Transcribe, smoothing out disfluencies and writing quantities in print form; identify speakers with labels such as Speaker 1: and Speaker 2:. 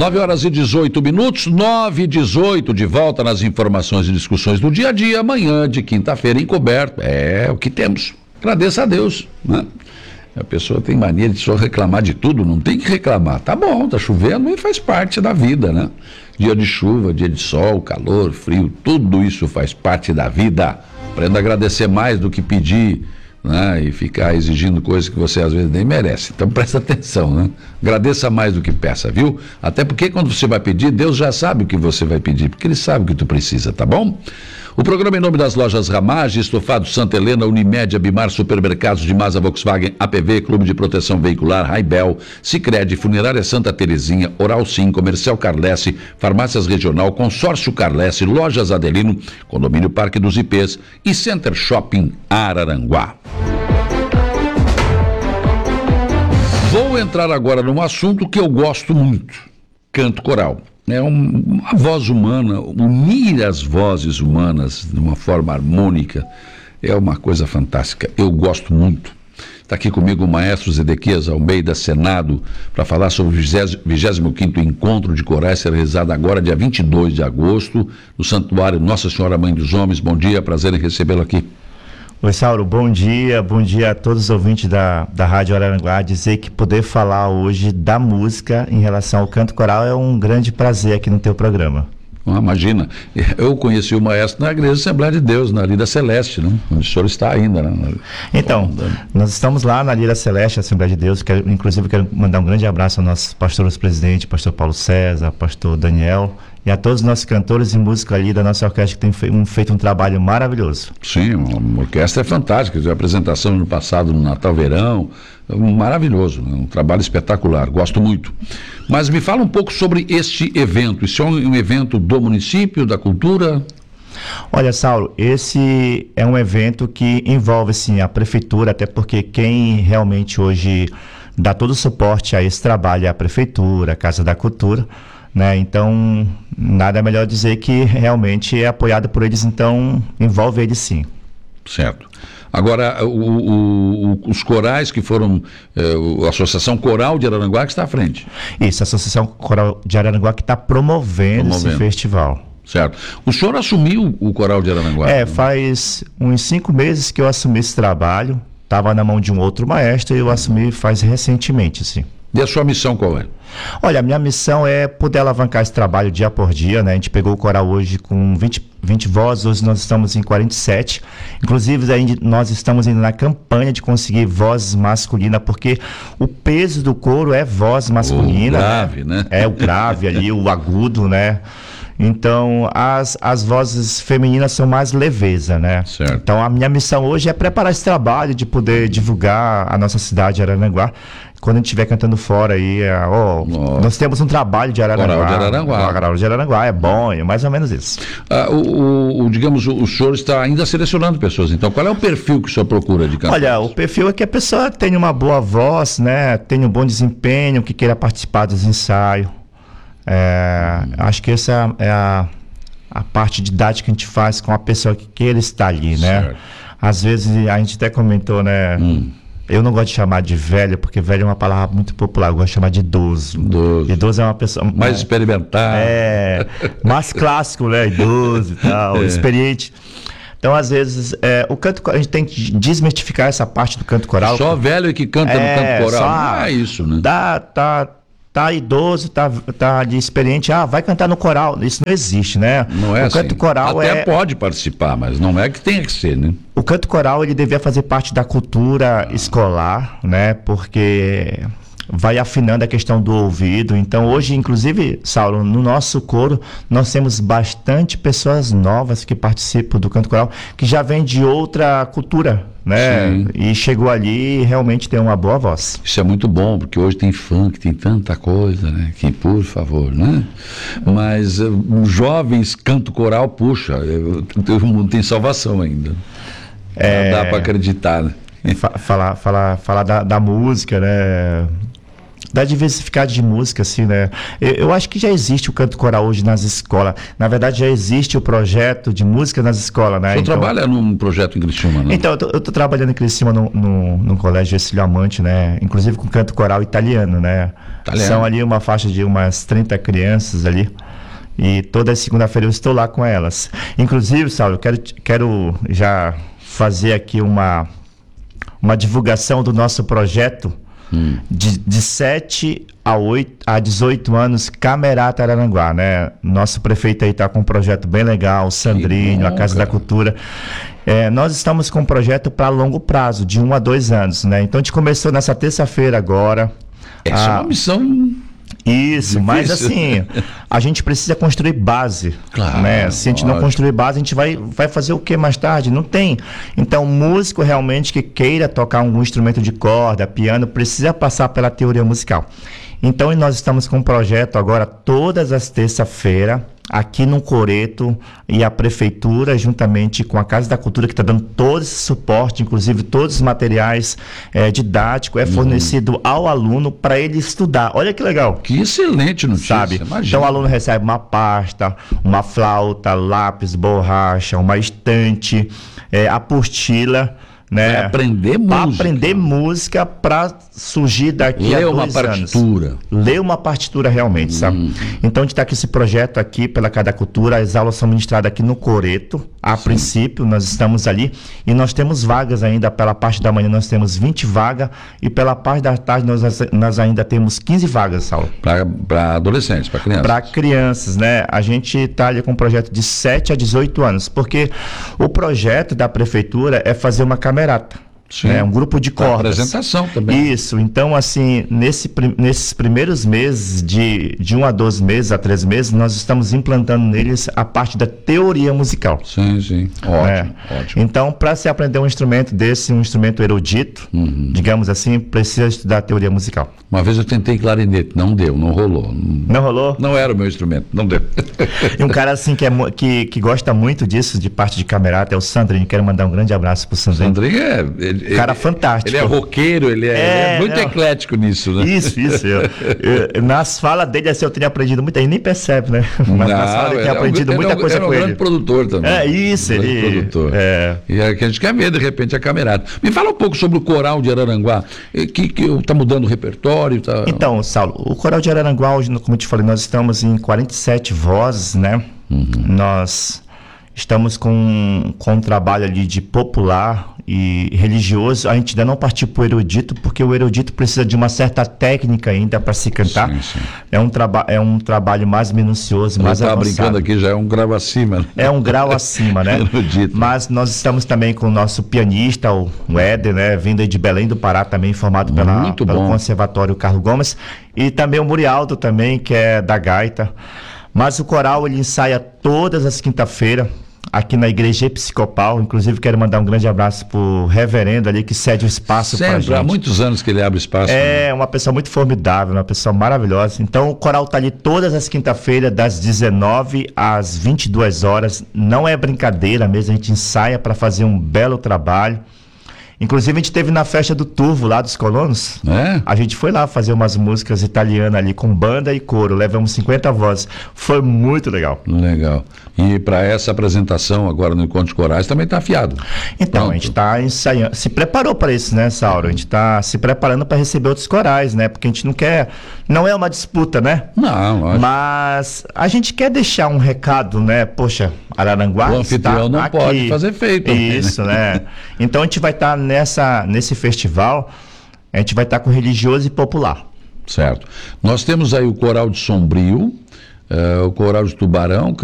Speaker 1: 9h18, 9h18, de volta nas informações e discussões do dia a dia, amanhã de quinta-feira encoberto. É o que temos. Agradeça a Deus, né? A pessoa tem mania de só reclamar de tudo, não tem que reclamar. Tá bom, tá chovendo e faz parte da vida, né? Dia de chuva, dia de sol, calor, frio, tudo isso faz parte da vida. Aprenda a agradecer mais do que pedir, né? E ficar exigindo coisas que você às vezes nem merece. Então presta atenção, né? Agradeça mais do que peça, viu? Até porque quando você vai pedir, Deus já sabe o que você vai pedir, porque Ele sabe o que tu precisa, tá bom? O programa em nome das lojas Ramage, Estofado Santa Helena, Unimed, Abimar, Supermercados de Mazda, Volkswagen, APV, Clube de Proteção Veicular, Raibel, Sicredi, Funerária Santa Terezinha, Oral Sim, Comercial Carlesse, Farmácias Regional, Consórcio Carlesse, Lojas Adelino, Condomínio Parque dos IPs e Center Shopping Araranguá. Vou entrar agora num assunto que eu gosto muito, canto coral. É uma voz humana, unir as vozes humanas de uma forma harmônica é uma coisa fantástica, eu gosto muito. Está aqui comigo o maestro Zedequias Almeida Senado para falar sobre o 25º Encontro de Corais, será realizado agora dia 22 de agosto no Santuário Nossa Senhora Mãe dos Homens. Bom dia, prazer em recebê-lo aqui.
Speaker 2: Oi, Saulo, bom dia a todos os ouvintes da Rádio Araranguá. Dizer que poder falar hoje da música em relação ao canto coral é um grande prazer aqui no teu programa.
Speaker 1: Imagina, eu conheci o maestro na Igreja Assembleia de Deus, na Lira Celeste, né? Onde o senhor está ainda, né?
Speaker 2: Então, nós estamos lá na Lira Celeste, Assembleia de Deus, inclusive quero mandar um grande abraço ao nosso pastor-presidente, pastor Paulo César, pastor Daniel, e a todos os nossos cantores e músicos ali da nossa orquestra que tem feito um trabalho maravilhoso.
Speaker 1: Sim, a orquestra é fantástica, a apresentação no passado, no Natal Verão, maravilhoso, um trabalho espetacular, gosto muito. Mas me fala um pouco sobre este evento. Isso é um evento do município, da cultura?
Speaker 2: Olha, Saulo, esse é um evento que envolve sim a prefeitura, até porque quem realmente hoje dá todo o suporte a esse trabalho é a prefeitura, a Casa da Cultura, né? Então, nada melhor dizer que realmente é apoiado por eles, então envolve eles sim.
Speaker 1: Certo. Agora, os corais que foram, a Associação Coral de Araranguá que está à frente.
Speaker 2: Isso, a Associação Coral de Araranguá que está promovendo esse festival.
Speaker 1: Certo. O senhor assumiu o Coral de Araranguá?
Speaker 2: Faz uns 5 meses que eu assumi esse trabalho, estava na mão de um outro maestro e eu assumi faz recentemente, sim.
Speaker 1: E a sua missão qual é?
Speaker 2: Olha, a minha missão é poder alavancar esse trabalho dia por dia, né? A gente pegou o coral hoje com 20 vozes, hoje nós estamos em 47. Inclusive, nós estamos indo na campanha de conseguir vozes masculinas, porque o peso do coro é voz masculina.
Speaker 1: O grave, né?
Speaker 2: É o grave ali, o agudo, né? Então, as vozes femininas são mais leveza, né?
Speaker 1: Certo.
Speaker 2: Então, a minha missão hoje é preparar esse trabalho de poder divulgar a nossa cidade de Araranguá. Quando a gente estiver cantando fora aí, nós temos um trabalho de Araranguá.
Speaker 1: Coral de Araranguá.
Speaker 2: Coral de Araranguá, é bom, é mais ou menos isso.
Speaker 1: Digamos, o senhor está ainda selecionando pessoas, então qual é o perfil que o senhor procura de cantor?
Speaker 2: Olha, o perfil é que a pessoa tenha uma boa voz, né? Tenha um bom desempenho, que queira participar dos ensaios. Acho que essa é a parte didática que a gente faz com a pessoa que queira estar ali, né?
Speaker 1: Certo.
Speaker 2: Às vezes, a gente até comentou, né? Eu não gosto de chamar de velho, porque velho é uma palavra muito popular, eu gosto de chamar de idoso. Idoso é uma pessoa...
Speaker 1: mais experimentada.
Speaker 2: Mais clássico, né? Idoso e tal, experiente. Então, às vezes, o canto, a gente tem que desmistificar essa parte do canto coral.
Speaker 1: Só velho que canta no canto coral, não é isso, né?
Speaker 2: Tá idoso, tá de experiente, vai cantar no coral. Isso não existe, né?
Speaker 1: Não é
Speaker 2: o canto
Speaker 1: assim.
Speaker 2: Coral
Speaker 1: até pode participar, mas não é que tenha que ser, né?
Speaker 2: O canto coral, ele devia fazer parte da cultura escolar, né? Porque vai afinando a questão do ouvido. Então, hoje, inclusive, Saulo, no nosso coro, nós temos bastante pessoas novas que participam do canto coral, que já vêm de outra cultura, né?
Speaker 1: Sim.
Speaker 2: E chegou ali e realmente tem uma boa voz.
Speaker 1: Isso é muito bom, porque hoje tem funk, tem tanta coisa, né? Que, por favor, né? Mas os jovens canto coral, puxa, o mundo tem salvação ainda. Não dá para acreditar, né?
Speaker 2: Falar da música, né? da diversidade de música, assim, né? Eu acho que já existe o canto coral hoje nas escolas. Na verdade, já existe o projeto de música nas escolas, né?
Speaker 1: O senhor trabalha num projeto em Criciúma, né?
Speaker 2: Então, eu tô trabalhando em Criciúma no colégio Ercílio Amante, né? Inclusive com canto coral italiano, né? São ali uma faixa de umas 30 crianças ali. E toda segunda-feira eu estou lá com elas. Inclusive, Saulo, eu quero já fazer aqui uma divulgação do nosso projeto de 7 a 18 anos, Camerata Araranguá, né? Nosso prefeito aí está com um projeto bem legal, o Sandrinho, a Casa da Cultura. Nós estamos com um projeto para longo prazo, de 1 a 2 anos, né? Então a gente começou nessa terça-feira agora.
Speaker 1: Essa é uma missão...
Speaker 2: Isso, difícil. Mas assim, a gente precisa construir base, claro, né? Se a gente não construir base, a gente vai fazer o que mais tarde? Não tem. Então, músico realmente que queira tocar um instrumento de corda, piano, precisa passar pela teoria musical. Então, nós estamos com um projeto agora, todas as terças-feiras, aqui no Coreto, e a Prefeitura, juntamente com a Casa da Cultura, que está dando todo esse suporte, inclusive todos os materiais didáticos, fornecido ao aluno para ele estudar. Olha que legal.
Speaker 1: Que excelente notícia,
Speaker 2: sabe?
Speaker 1: Imagina.
Speaker 2: Então o aluno recebe uma pasta, uma flauta, lápis, borracha, uma estante, apostila, né?
Speaker 1: Para aprender música.
Speaker 2: Para aprender música, para surgir daqui a 2 anos. Ler uma partitura. Ler uma partitura realmente, sabe? Então a gente está com esse projeto aqui pela Casa da Cultura, as aulas são ministradas aqui no Coreto, a princípio nós estamos ali, e nós temos vagas ainda, pela parte da manhã nós temos 20 vagas, e pela parte da tarde nós ainda temos 15 vagas, Saulo.
Speaker 1: Para adolescentes, para crianças.
Speaker 2: Para crianças, né? A gente está ali com um projeto de 7 a 18 anos, porque o projeto da Prefeitura é fazer uma camerata. Um grupo de cordas.
Speaker 1: Apresentação também.
Speaker 2: Isso, então assim, nesses primeiros meses, de 1 a 12 meses, a 3 meses, nós estamos implantando neles a parte da teoria musical.
Speaker 1: Sim, ótimo.
Speaker 2: Então, para se aprender um instrumento desse, um instrumento erudito, digamos assim, precisa estudar a teoria musical.
Speaker 1: Uma vez eu tentei clarinete, não deu, não rolou.
Speaker 2: Não rolou?
Speaker 1: Não era o meu instrumento, não deu.
Speaker 2: E um cara assim que gosta muito disso, de parte de camerata, é o Sandrinho. Quero mandar um grande abraço pro Sandrinho.
Speaker 1: Sandrinho
Speaker 2: cara fantástico.
Speaker 1: Ele é roqueiro, ele é muito eclético nisso, né?
Speaker 2: Isso. Nas falas dele, assim, eu tenho aprendido muito, ele nem percebe, né? Mas nas falas dele, eu tenho aprendido muita coisa com ele.
Speaker 1: Ele é um grande produtor também.
Speaker 2: Produtor.
Speaker 1: E é que a gente quer ver, de repente, a camerata. Me fala um pouco sobre o Coral de Araranguá, que tá mudando o repertório.
Speaker 2: Então, Saulo, o Coral de Araranguá, hoje, como eu te falei, nós estamos em 47 vozes, né? Nós estamos com um trabalho ali de popular e religioso. A gente ainda não partiu para o erudito, porque o erudito precisa de uma certa técnica ainda para se cantar. Sim. É um trabalho mais minucioso, mais avançado.
Speaker 1: Brincando aqui, já é um grau acima. Né?
Speaker 2: É um grau acima, né? Erudito. Mas nós estamos também com o nosso pianista, o Éder, né? Vindo aí de Belém do Pará, também formado pelo Conservatório Carlos Gomes. E também o Murialdo também, que é da gaita. Mas o coral, ele ensaia todas as quinta-feiras, aqui na Igreja Episcopal. Inclusive, quero mandar um grande abraço pro reverendo ali, que cede o espaço pra gente.
Speaker 1: Há muitos anos que ele abre espaço.
Speaker 2: Uma pessoa muito formidável, uma pessoa maravilhosa. Então, o coral tá ali todas as quinta-feiras, das 19 às 22 horas. Não é brincadeira mesmo, a gente ensaia para fazer um belo trabalho. Inclusive, a gente esteve na festa do Turvo, lá dos colonos. A gente foi lá fazer umas músicas italianas ali, com banda e coro. Levamos 50 vozes. Foi muito legal.
Speaker 1: Legal. E para essa apresentação agora no Encontro de Corais também está afiado.
Speaker 2: Então, pronto. A gente está ensaiando. Se preparou para isso, né, Sauro? A gente está se preparando para receber outros corais, né? Porque a gente não quer... Não é uma disputa, né?
Speaker 1: Não, lógico.
Speaker 2: Mas a gente quer deixar um recado, né? Poxa, Araranguá...
Speaker 1: O anfitrião não
Speaker 2: aqui.
Speaker 1: Pode fazer feito.
Speaker 2: Isso, né? Então, a gente vai estar nesse festival, a gente vai estar com religioso e popular.
Speaker 1: Certo. Nós temos aí o Coral de Sombrio, o Coral de Tubarão,